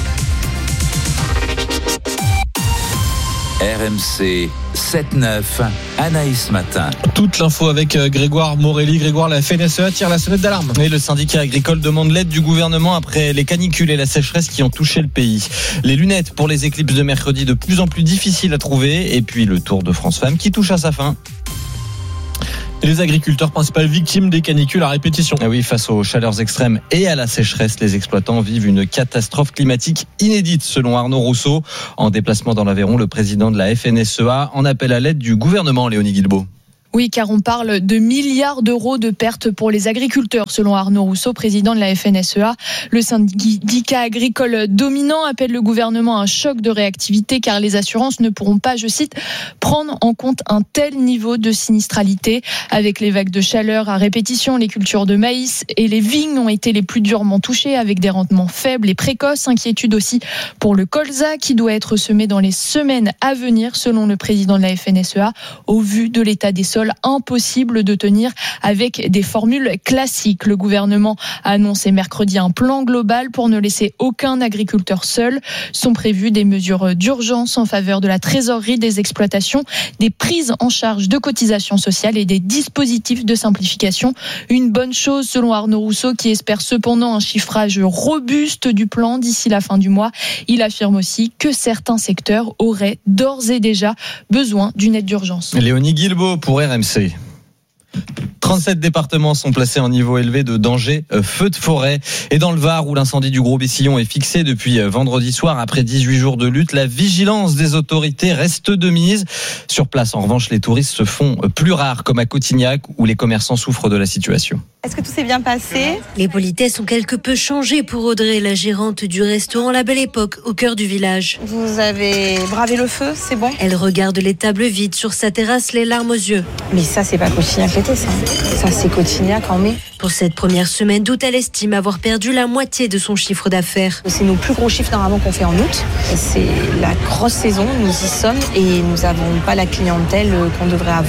R M C sept neuf, Anaïs Matin. Toute l'info avec Grégoire Morelli. Grégoire, la F N S E A tire la sonnette d'alarme. Et le syndicat agricole demande l'aide du gouvernement après les canicules et la sécheresse qui ont touché le pays. Les lunettes pour les éclipses de mercredi de plus en plus difficiles à trouver. Et puis le Tour de France Femmes qui touche à sa fin. Les agriculteurs principales victimes des canicules à répétition. Ah oui, face aux chaleurs extrêmes et à la sécheresse, les exploitants vivent une catastrophe climatique inédite, selon Arnaud Rousseau. En déplacement dans l'Aveyron, le président de la F N S E A en appelle à l'aide du gouvernement, Léonie Guilbault. Oui, car on parle de milliards d'euros de pertes pour les agriculteurs, selon Arnaud Rousseau, président de la F N S E A. Le syndicat agricole dominant appelle le gouvernement à un choc de réactivité, car les assurances ne pourront pas, je cite, prendre en compte un tel niveau de sinistralité. Avec les vagues de chaleur à répétition, les cultures de maïs et les vignes ont été les plus durement touchées, avec des rendements faibles et précoces. Inquiétude aussi pour le colza, qui doit être semé dans les semaines à venir, selon le président de la F N S E A, au vu de l'état des sols. Impossible de tenir avec des formules classiques. Le gouvernement a annoncé mercredi un plan global pour ne laisser aucun agriculteur seul. Sont prévues des mesures d'urgence en faveur de la trésorerie des exploitations, des prises en charge de cotisations sociales et des dispositifs de simplification. Une bonne chose selon Arnaud Rousseau, qui espère cependant un chiffrage robuste du plan d'ici la fin du mois. Il affirme aussi que certains secteurs auraient d'ores et déjà besoin d'une aide d'urgence. Léonie Guilbault pour R M C. trente-sept départements sont placés en niveau élevé de danger feu de forêt. Et dans le Var, où l'incendie du Gros Bessillon est fixé depuis vendredi soir, après dix-huit jours de lutte, la vigilance des autorités reste de mise. Sur place, en revanche, les touristes se font plus rares, comme à Cotignac, où les commerçants souffrent de la situation. Est-ce que tout s'est bien passé ? Les politesses ont quelque peu changé pour Audrey, la gérante du restaurant La Belle Époque, au cœur du village. Vous avez bravé le feu, c'est bon ? Elle regarde les tables vides sur sa terrasse, les larmes aux yeux. Mais ça, c'est pas Cotignac l'été, ça. Ça, c'est Cotignac en mai. Pour cette première semaine d'août, elle estime avoir perdu la moitié de son chiffre d'affaires. C'est nos plus gros chiffres normalement qu'on fait en août. C'est la grosse saison, nous y sommes et nous n'avons pas la clientèle qu'on devrait avoir.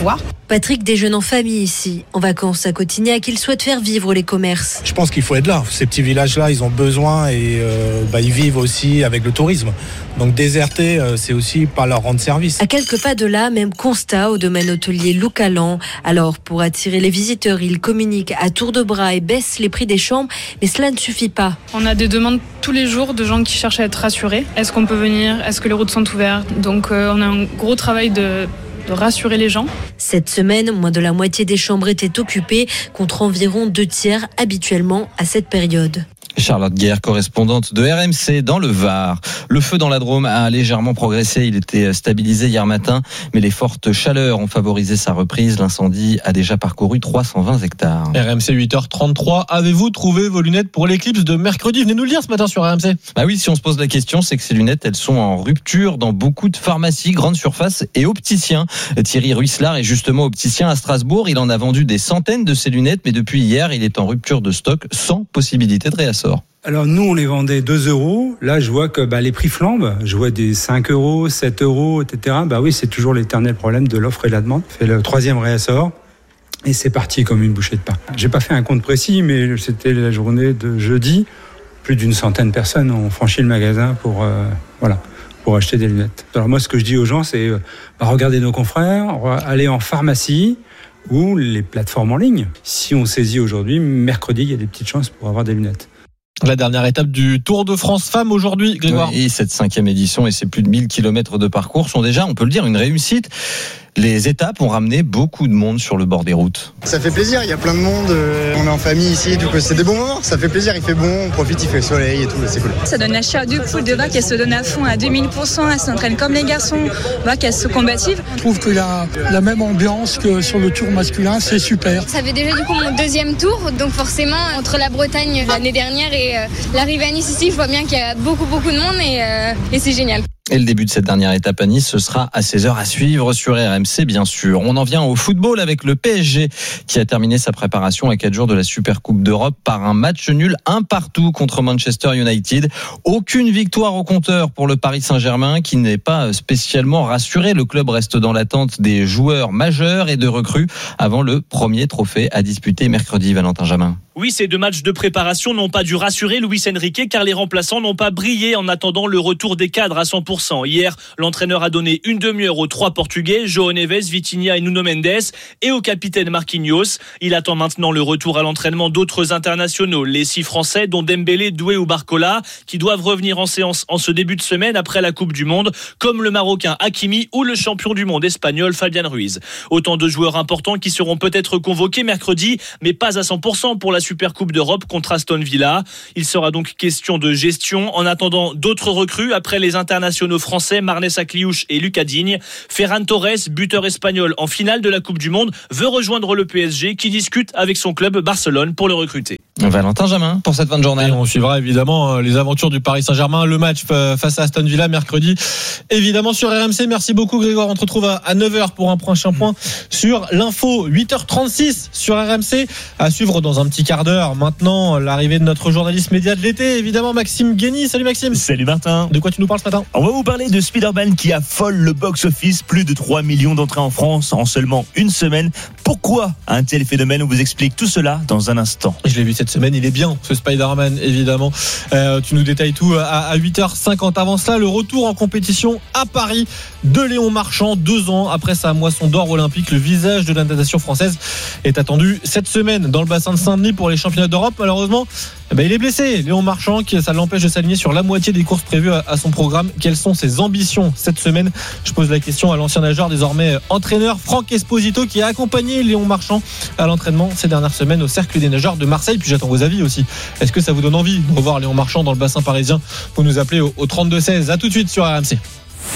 Patrick déjeune en famille ici. En vacances à Cotignac, il souhaite faire vivre les commerces. Je pense qu'il faut être là. Ces petits villages-là, ils ont besoin et euh, bah, ils vivent aussi avec le tourisme. Donc déserter, euh, c'est aussi pas leur rendre service. À quelques pas de là, même constat au domaine hôtelier Loucalan. Alors, pour attirer les visiteurs, ils communiquent à tour de bras et baissent les prix des chambres, mais cela ne suffit pas. On a des demandes tous les jours de gens qui cherchent à être rassurés. Est-ce qu'on peut venir ? Est-ce que les routes sont ouvertes ? Donc euh, on a un gros travail de... de rassurer les gens. Cette semaine, moins de la moitié des chambres étaient occupées, contre environ deux tiers habituellement à cette période. Charlotte Guerre, correspondante de R M C dans le Var. Le feu dans la Drôme a légèrement progressé. Il était stabilisé hier matin, mais les fortes chaleurs ont favorisé sa reprise. L'incendie a déjà parcouru trois cent vingt hectares. R M C huit heures trente-trois. Avez-vous trouvé vos lunettes pour l'éclipse de mercredi ? Venez nous le dire ce matin sur R M C. Bah oui, si on se pose la question, c'est que ces lunettes, elles sont en rupture dans beaucoup de pharmacies, grandes surfaces et opticiens. Thierry Ruisselard est justement opticien à Strasbourg. Il en a vendu des centaines de ces lunettes, mais depuis hier, il est en rupture de stock sans possibilité de réassort. Alors nous, on les vendait deux euros. Là, je vois que bah, les prix flambent. Je vois des cinq euros, sept euros, et cetera. Bah oui, c'est toujours l'éternel problème de l'offre et de la demande. C'est le troisième réassort. Et c'est parti comme une bouchée de pain. J'ai pas fait un compte précis, mais c'était la journée de jeudi. Plus d'une centaine de personnes ont franchi le magasin pour, euh, voilà, pour acheter des lunettes. Alors moi, ce que je dis aux gens, c'est bah, regardez nos confrères, allez en pharmacie ou les plateformes en ligne. Si on saisit aujourd'hui, mercredi, il y a des petites chances pour avoir des lunettes. La dernière étape du Tour de France Femmes aujourd'hui, Grégoire. Et cette cinquième édition et ces plus de mille kilomètres de parcours sont déjà, on peut le dire, une réussite. Les étapes ont ramené beaucoup de monde sur le bord des routes. Ça fait plaisir, il y a plein de monde, on est en famille ici, du coup c'est des bons moments, ça fait plaisir, il fait bon, on profite, il fait soleil et tout, c'est cool. Ça donne la chair de poule de vagues, elles se donnent à fond à deux mille pour cent, elles s'entraînent comme les garçons, vagues, elles se combativent. Je trouve qu'il y a la même ambiance que sur le tour masculin, c'est super. Ça fait déjà du coup mon deuxième tour, donc forcément entre la Bretagne l'année dernière et euh, l'arrivée à Nice ici, je vois bien qu'il y a beaucoup beaucoup de monde et, euh, et c'est génial. Et le début de cette dernière étape à Nice, ce sera à seize heures à suivre sur R M C, bien sûr. On en vient au football avec le P S G qui a terminé sa préparation à quatre jours de la Super Coupe d'Europe par un match nul un partout contre Manchester United. Aucune victoire au compteur pour le Paris Saint-Germain qui n'est pas spécialement rassuré. Le club reste dans l'attente des joueurs majeurs et de recrues avant le premier trophée à disputer mercredi. Valentin Jamin. Oui, ces deux matchs de préparation n'ont pas dû rassurer Luis Enrique car les remplaçants n'ont pas brillé en attendant le retour des cadres à cent pour cent. Hier, l'entraîneur a donné une demi-heure aux trois Portugais, João Neves, Vitinha et Nuno Mendes, et au capitaine Marquinhos. Il attend maintenant le retour à l'entraînement d'autres internationaux, les six Français dont Dembélé, Doué ou Barcola, qui doivent revenir en séance en ce début de semaine après la Coupe du Monde, comme le Marocain Hakimi ou le champion du monde espagnol Fabian Ruiz. Autant de joueurs importants qui seront peut-être convoqués mercredi, mais pas à cent pour cent pour la Super Coupe d'Europe contre Aston Villa. Il sera donc question de gestion en attendant d'autres recrues après les internationaux français Marnès Akliouche et Lucas Digne. Ferran Torres, buteur espagnol en finale de la Coupe du Monde, veut rejoindre le P S G qui discute avec son club Barcelone pour le recruter. Valentin Jamin pour cette fin de journée. Et on suivra évidemment les aventures du Paris Saint-Germain, le match face à Aston Villa mercredi, évidemment sur R M C. Merci beaucoup Grégoire, on te retrouve à neuf heures pour un prochain point sur l'info. Huit heures trente-six sur R M C, à suivre dans un petit quart d'heure. Maintenant, l'arrivée de notre journaliste média de l'été, évidemment Maxime Guény. Salut Maxime. Salut Martin. De quoi tu nous parles ce matin ? On va vous parler de Spider-Man qui affole le box-office, plus de trois millions d'entrées en France en seulement une semaine. Pourquoi un tel phénomène ? On vous explique tout cela dans un instant. Je l'ai vu cette semaine, il est bien ce Spider-Man évidemment. Euh, tu nous détailles tout à, à huit heures cinquante. Avant cela, le retour en compétition à Paris de Léon Marchand, deux ans après sa moisson d'or olympique. Le visage de la natation française est attendu cette semaine dans le bassin de Saint-Denis pour les championnats d'Europe. Malheureusement, eh ben, il est blessé. Léon Marchand, qui ça l'empêche de s'aligner sur la moitié des courses prévues à, à son programme. Quelles sont ses ambitions cette semaine ? Je pose la question à l'ancien nageur, désormais entraîneur, Franck Esposito, qui a accompagné Léon Marchand à l'entraînement ces dernières semaines au Cercle des nageurs de Marseille. Puis j'attends vos avis aussi. Est-ce que ça vous donne envie de revoir Léon Marchand dans le bassin parisien ? Vous nous appelez au, au trente-deux seize. À tout de suite sur R M C.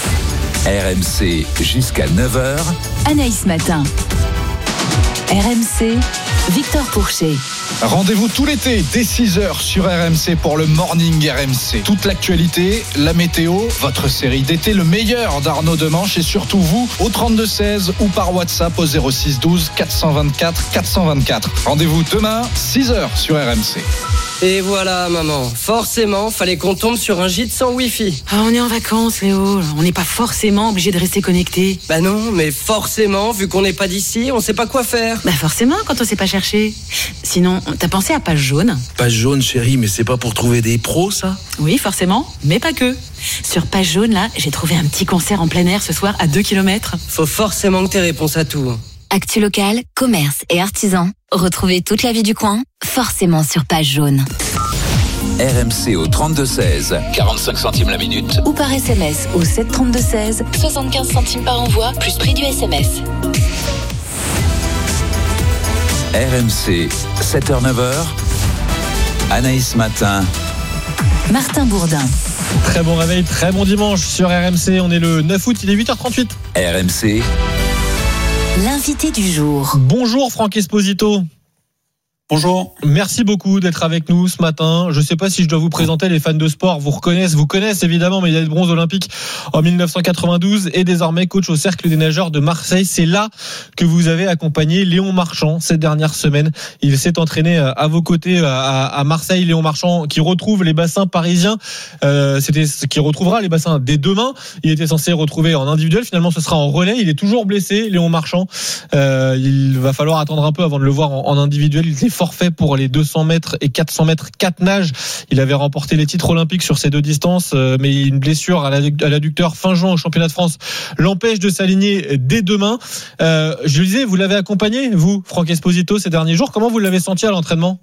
R M C jusqu'à neuf heures. Anaïs Matin. R M C, Victor Pourchet. Rendez-vous tout l'été dès six heures sur R M C pour le Morning R M C. Toute l'actualité, la météo, votre série d'été, le meilleur d'Arnaud Demanche et surtout vous au trente-deux seize ou par WhatsApp au zéro six douze quatre cent vingt-quatre quatre cent vingt-quatre. Rendez-vous demain six heures sur R M C. Et voilà, maman. Forcément, fallait qu'on tombe sur un gîte sans Wi-Fi. Ah, on est en vacances, Léo. On n'est pas forcément obligé de rester connecté. Bah non, mais forcément, vu qu'on n'est pas d'ici, on sait pas quoi faire. Bah forcément, quand on sait pas chercher. Sinon, t'as pensé à Page Jaune? Page Jaune, chérie, mais c'est pas pour trouver des pros, ça? Oui, forcément, mais pas que. Sur Page Jaune, là, j'ai trouvé un petit concert en plein air ce soir à deux kilomètres. Faut forcément que t'aies réponse à tout. Actu local, commerce et artisans. Retrouvez toute la vie du coin, forcément sur Page Jaune. R M C au trente-deux seize, quarante-cinq centimes la minute. Ou par S M S au sept trente-deux seize, soixante-quinze centimes par envoi, plus prix du S M S. R M C, sept heures neuf heures. Anaïs Matin. Martin Bourdin. Très bon réveil, très bon dimanche sur R M C. On est le neuf août, il est huit heures trente-huit. R M C. L'invité du jour. Bonjour Franck Esposito. Bonjour. Merci beaucoup d'être avec nous ce matin. Je ne sais pas si je dois vous présenter, les fans de sport vous reconnaissent, vous connaissent évidemment, médaille de bronze olympique en dix-neuf cent quatre-vingt-douze et désormais coach au Cercle des nageurs de Marseille. C'est là que vous avez accompagné Léon Marchand ces dernières semaines. Il s'est entraîné à vos côtés à Marseille. Léon Marchand qui retrouve les bassins parisiens. Euh, c'était qui retrouvera les bassins dès demain. Il était censé retrouver en individuel. Finalement, ce sera en relais. Il est toujours blessé, Léon Marchand. Euh, il va falloir attendre un peu avant de le voir en, en individuel. Il est forfait pour les deux cents mètres et quatre cents mètres quatre nages. Il avait remporté les titres olympiques sur ces deux distances, mais une blessure à l'adducteur fin juin au championnat de France l'empêche de s'aligner dès demain. Euh, je le disais, vous l'avez accompagné, vous, Franck Esposito, ces derniers jours. Comment vous l'avez senti à l'entraînement?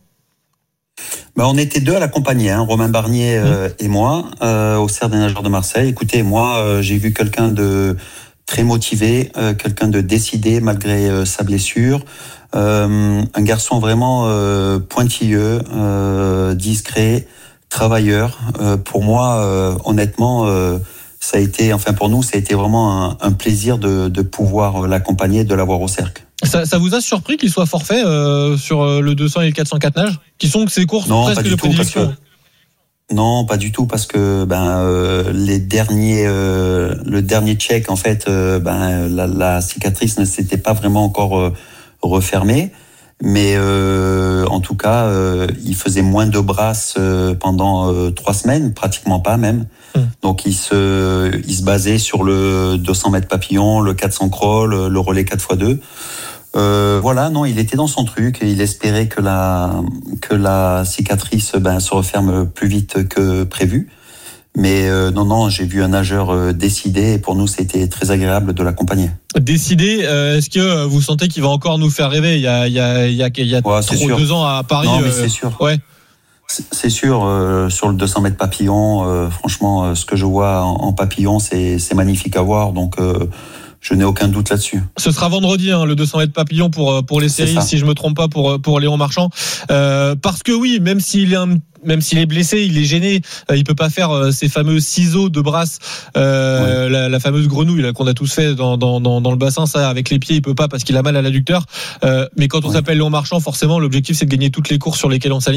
Bah, on était deux à l'accompagner, hein, Romain Barnier euh, mmh. et moi, euh, au Cercle des nageurs de Marseille. Écoutez, moi, euh, j'ai vu quelqu'un de très motivé, euh, quelqu'un de décidé malgré euh, sa blessure. Euh, un garçon vraiment euh, pointilleux, euh, discret, travailleur. Euh, pour moi, euh, honnêtement, euh, ça a été, enfin pour nous, ça a été vraiment un, un plaisir de, de pouvoir l'accompagner, de l'avoir au cercle. Ça, ça vous a surpris qu'il soit forfait euh, sur le deux cents et le quatre cent quatre nages, qui sont ces courses non, presque de prédilection? Non, pas du tout, parce que ben euh, les derniers, euh, le dernier check en fait, euh, ben la, la cicatrice ne s'était pas vraiment encore euh, refermée, mais euh, en tout cas, euh, il faisait moins de brasses euh, pendant euh, trois semaines, pratiquement pas même. Mmh. Donc il se, il se basait sur le deux cents mètres papillon, le quatre cents crawl, le relais quatre fois deux. Euh, voilà, non, il était dans son truc et il espérait que la que la cicatrice ben se referme plus vite que prévu. Mais euh, non, non, j'ai vu un nageur euh, décidé et pour nous, c'était très agréable de l'accompagner. Décidé, euh, est-ce que vous sentez qu'il va encore nous faire rêver? Il y a il y a il y a, il y a ouais, trop, deux ans à Paris. Non, mais euh, c'est sûr. Ouais. C'est, c'est sûr. Euh, sur le deux cents mètres papillon, euh, franchement, euh, ce que je vois en, en papillon, c'est c'est magnifique à voir. Donc euh, je n'ai aucun doute là-dessus. Ce sera vendredi, hein, le deux cents mètres papillon pour pour les séries, si je me trompe pas, pour pour Léon Marchand. Euh, parce que oui, même s'il est un Même s'il est blessé, il est gêné, il peut pas faire ces fameux ciseaux de brasse, euh, ouais. la, la fameuse grenouille là, qu'on a tous fait dans, dans, dans, dans le bassin, ça avec les pieds, il peut pas parce qu'il a mal à l'adducteur. Euh, mais quand on ouais. s'appelle Léon Marchand, forcément l'objectif c'est de gagner toutes les courses sur lesquelles on s'aligne.